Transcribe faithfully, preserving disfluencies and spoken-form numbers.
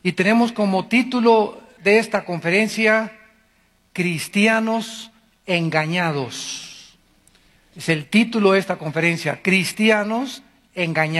Y tenemos como título de esta conferencia, Cristianos engañados. Es el título de esta conferencia, Cristianos engañados.